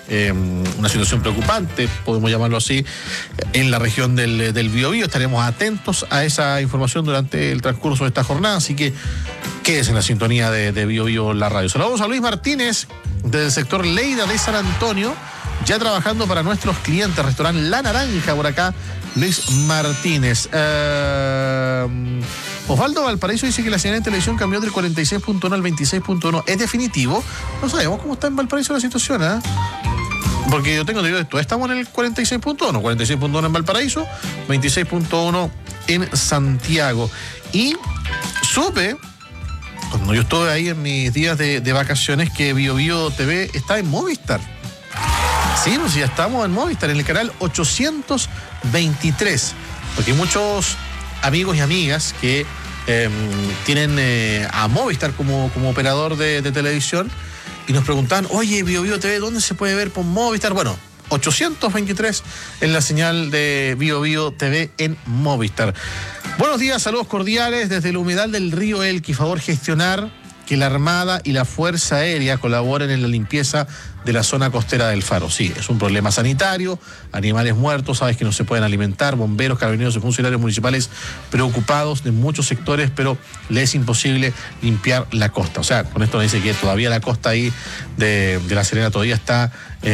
una situación preocupante, podemos llamarlo así, en la región del Biobío. Estaremos atentos a esa información durante el transcurso de esta jornada, así que quédese en la sintonía de Biobío la radio. Saludamos a Luis Martínez del sector Leida de San Antonio, ya trabajando para nuestros clientes, restaurante La Naranja por acá, Luis Martínez. Osvaldo Valparaíso dice que la señal de televisión cambió del 46.1 al 26.1. ¿Es definitivo? No sabemos cómo está en Valparaíso la situación, ¿eh? Porque yo tengo entendido esto. Estamos en el 46.1. 46.1 en Valparaíso, 26.1 en Santiago. Y supe, cuando yo estuve ahí en mis días de vacaciones, que Biobío TV está en Movistar. Sí, pues ya estamos en Movistar, en el canal 823. Porque hay muchos amigos y amigas que tienen a Movistar como operador de televisión y nos preguntaban, oye, Biobío TV, ¿dónde se puede ver por Movistar? Bueno, 823 en la señal de Biobío TV en Movistar. Buenos días, saludos cordiales desde el humedal del río Elqui. Favor gestionar que la Armada y la Fuerza Aérea colaboren en la limpieza de la zona costera del Faro. Sí, es un problema sanitario, animales muertos, sabes que no se pueden alimentar, bomberos, carabineros y funcionarios municipales preocupados de muchos sectores, pero le es imposible limpiar la costa. O sea, con esto nos dice que todavía la costa ahí de La Serena todavía está...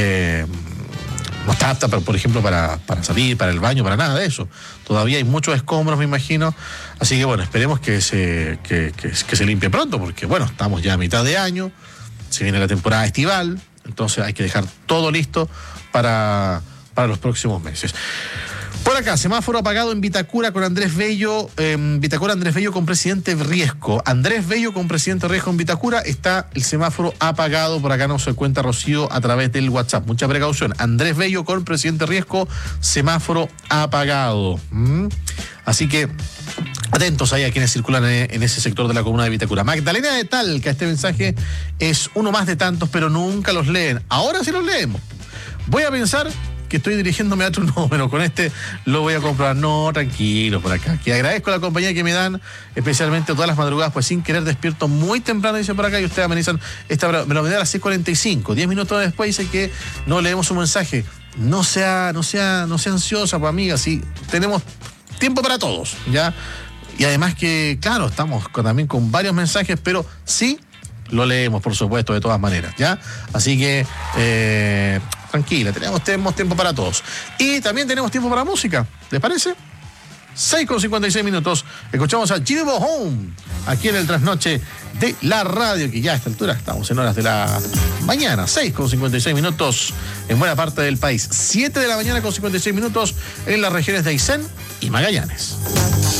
no está apta, por ejemplo, para salir, para el baño, para nada de eso. Todavía hay muchos escombros, me imagino. Así que, bueno, esperemos que se limpie pronto, porque, bueno, estamos ya a mitad de año, se viene la temporada estival, entonces hay que dejar todo listo para los próximos meses. Por acá, semáforo apagado en Vitacura con Andrés Bello. Vitacura, Andrés Bello con presidente Riesco. Andrés Bello con presidente Riesco en Vitacura. Está el semáforo apagado. Por acá nos cuenta Rocío a través del WhatsApp. Mucha precaución. Andrés Bello con presidente Riesco. Semáforo apagado. Así que atentos ahí a quienes circulan en ese sector de la comuna de Vitacura. Magdalena de Talca, este mensaje es uno más de tantos, pero nunca los leen. Ahora sí los leemos. Voy a pensar que estoy dirigiéndome a otro número, con este lo voy a comprobar. No, tranquilo por acá. Que agradezco la compañía que me dan, especialmente todas las madrugadas, pues sin querer despierto muy temprano, dice por acá, y ustedes amenizan me lo me da a las 6:45. 10 minutos después dice que no leemos su mensaje. No sea ansiosa, pues amiga, sí, tenemos tiempo para todos, ¿ya? Y además que, claro, estamos también con varios mensajes, pero sí lo leemos, por supuesto, de todas maneras, ¿ya? Así que, tranquila, tenemos tiempo para todos. Y también tenemos tiempo para música, ¿les parece? 6:56 minutos. Escuchamos a Gilbo Home, aquí en el trasnoche de la radio, que ya a esta altura estamos en horas de la mañana. 6:56 minutos en buena parte del país. 7 de la mañana con 56 minutos en las regiones de Aysén y Magallanes.